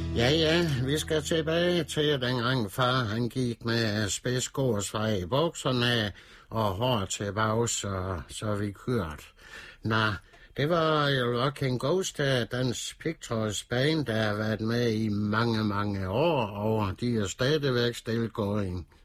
Ja, vi skal tilbage til dengang far han gik med spidsgårdsvej i bukserne og hår til bags, så vi kørte. Nå, det var Rocking Ghost, Dans Pictures band, der har været med i mange, mange år, og de er stadigvæk still going.